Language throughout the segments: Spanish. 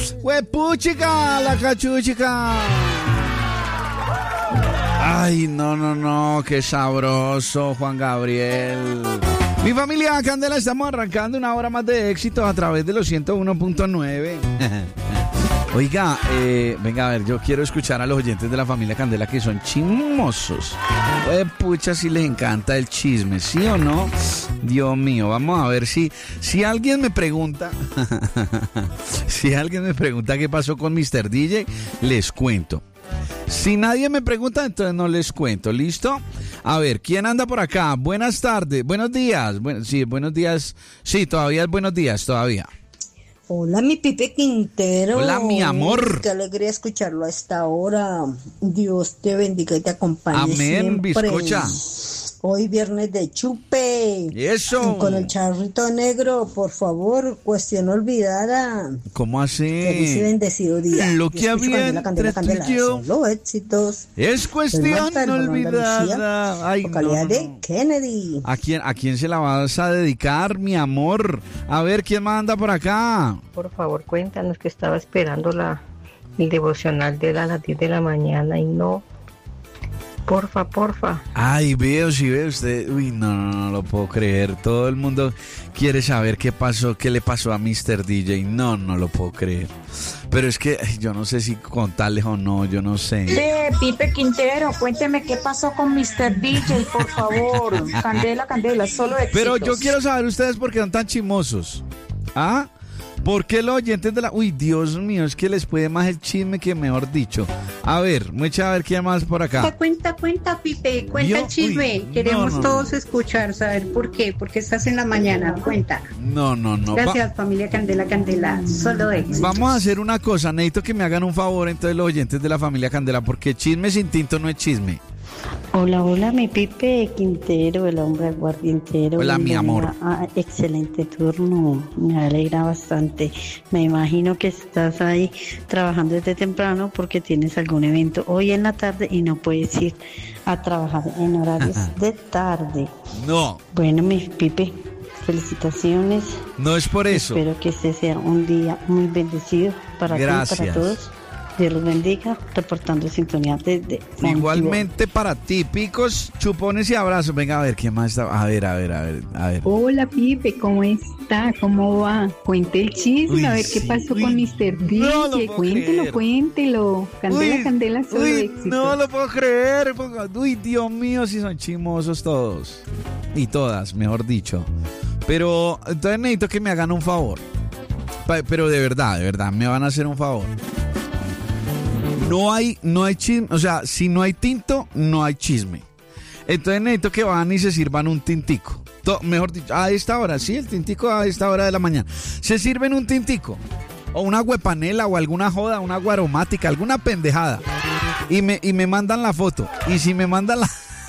¡Huepuchica, la cachuchica! Ay, no, qué sabroso, Juan Gabriel. Mi familia Candela, estamos arrancando una hora más de éxito a través de los 101.9. Oiga, venga a ver, yo quiero escuchar a los oyentes de la familia Candela que son chismosos. Pucha, si les encanta el chisme, ¿sí o no? Dios mío, vamos a ver si alguien me pregunta, si alguien me pregunta qué pasó con Mr. DJ, les cuento. Si nadie me pregunta, entonces no les cuento, ¿listo? A ver, ¿quién anda por acá? Buenas tardes, buenos días. Buenos días. Sí, todavía es buenos días, todavía. Hola, mi Pipe Quintero. Hola, mi amor. Qué alegría escucharlo a esta hora. Dios te bendiga y te acompañe. Amén, siempre. bizcocha. Hoy viernes de chupe. Eso. Con el charrito negro, por favor, cuestión olvidada. ¿Cómo así? Feliz y bendecido día. Lo que había entre tú y yo. Solo éxitos. Es cuestión olvidada. Ay, localidad de Kennedy. ¿A quién se la vas a dedicar, mi amor? A ver, ¿quién más anda por acá? Por favor, cuéntanos, que estaba esperando el devocional de a las 10 de la mañana y no. Porfa. Ay, si ve usted. Uy, no lo puedo creer. Todo el mundo quiere saber qué le pasó a Mr. DJ. No lo puedo creer. Pero es que yo no sé si contarles o no, yo no sé. Pipe Quintero, cuénteme qué pasó con Mr. DJ, por favor. Candela, solo éxitos. Pero yo quiero saber ustedes por qué son tan chismosos. ¿Ah? ¿Por qué los oyentes de la... Uy, Dios mío, es que les puede más el chisme que mejor dicho. A ver, mucha a ver quién más por acá. Cuenta, Pipe, cuenta el chisme. Queremos todos escuchar, saber por qué, porque estás en la mañana, cuenta. No. Gracias, familia Candela, solo éxito. Vamos a hacer una cosa, necesito que me hagan un favor entonces los oyentes de la familia Candela, porque chisme sin tinto no es chisme. Hola, mi Pipe Quintero, el hombre aguardientero. Hola, mi amor. Excelente turno, me alegra bastante. Me imagino que estás ahí trabajando desde temprano porque tienes algún evento hoy en la tarde y no puedes ir a trabajar en horarios de tarde. No. Bueno, mi Pipe, felicitaciones. No es por eso. Espero que este sea un día muy bendecido para ti y para todos. Dios los bendiga, reportando sintonía desde Igualmente para ti, picos, chupones y abrazos. Venga, a ver, ¿quién más está? A ver. Hola, Pipe, ¿cómo está? ¿Cómo va? Cuente el chisme, a ver qué pasó con Mr. DJ. Cuéntelo. Candela, solo éxito. No lo puedo creer. Uy, Dios mío, si son chismosos todos. Y todas, mejor dicho. Pero entonces necesito que me hagan un favor. Pero de verdad, me van a hacer un favor. No hay chisme, o sea, si no hay tinto, no hay chisme. Entonces necesito que van y se sirvan un tintico. Mejor dicho, a esta hora, sí, el tintico a esta hora de la mañana. Se sirven un tintico, o una huepanela, o alguna joda, una agua aromática, alguna pendejada. Y me mandan la foto. Y si me mandan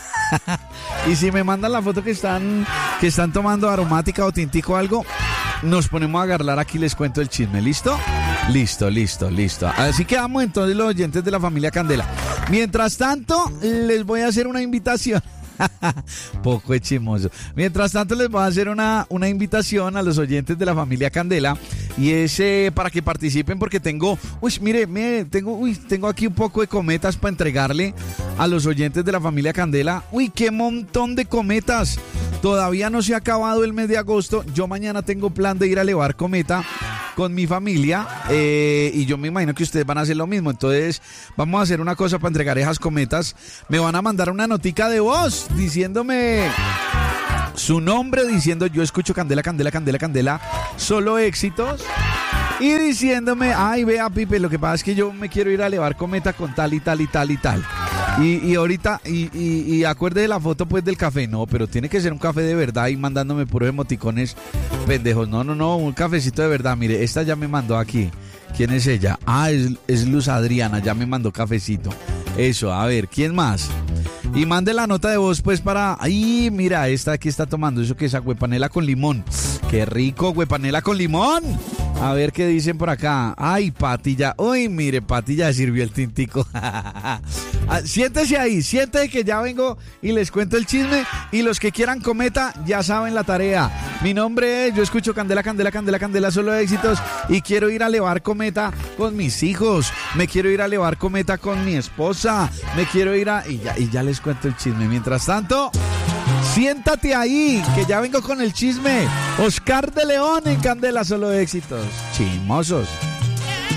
la foto que están tomando aromática o tintico o algo, nos ponemos a agarrar aquí, les cuento el chisme, ¿listo? Listo. Así que vamos entonces los oyentes de la familia Candela. Mientras tanto, les voy a hacer una invitación. Poco de chismoso. Mientras tanto, les voy a hacer una invitación a los oyentes de la familia Candela. Y es para que participen porque tengo aquí un poco de cometas para entregarle a los oyentes de la familia Candela. Uy, qué montón de cometas. Todavía no se ha acabado el mes de agosto. Yo mañana tengo plan de ir a elevar cometa con mi familia y yo me imagino que ustedes van a hacer lo mismo. Entonces vamos a hacer una cosa para entregar esas cometas. Me van a mandar una notica de voz diciéndome su nombre, diciendo yo escucho Candela, solo éxitos, y diciéndome, ay, vea, Pipe, lo que pasa es que yo me quiero ir a elevar cometa con tal y tal. Y ahorita, y acuerde de la foto pues del café. No, pero tiene que ser un café de verdad y mandándome puros emoticones pendejos. No, un cafecito de verdad. Mire, esta ya me mandó aquí. ¿Quién es ella? Ah, es Luz Adriana, ya me mandó cafecito. Eso, a ver, ¿quién más? Y mande la nota de voz pues para... Ay, mira, esta aquí está tomando eso que es agüepanela con limón. ¡Qué rico, agüepanela con limón! A ver qué dicen por acá. Ay, Pati ya. Uy, mire, Pati ya sirvió el tintico. Siéntese ahí, siéntese que ya vengo y les cuento el chisme. Y los que quieran cometa ya saben la tarea. Mi nombre es, yo escucho Candela, Candela, Candela, Candela, solo éxitos. Y quiero ir a elevar cometa con mis hijos. Me quiero ir a elevar cometa con mi esposa. Me quiero ir a... Y ya les cuento el chisme. Mientras tanto... Siéntate ahí, que ya vengo con el chisme. Oscar de León en Candela, solo éxitos. Chismosos.